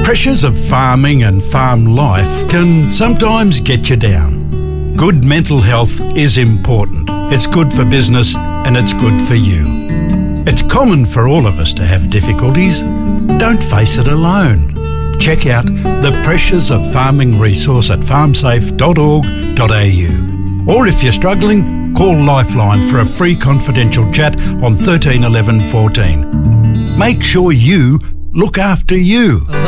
Pressures of farming and farm life can sometimes get you down. Good mental health is important. It's good for business and it's good for you. It's common for all of us to have difficulties. Don't face it alone. Check out the Pressures of Farming resource at farmsafe.org.au. Or if you're struggling, call Lifeline for a free confidential chat on 13 11 14. Make sure you look after you.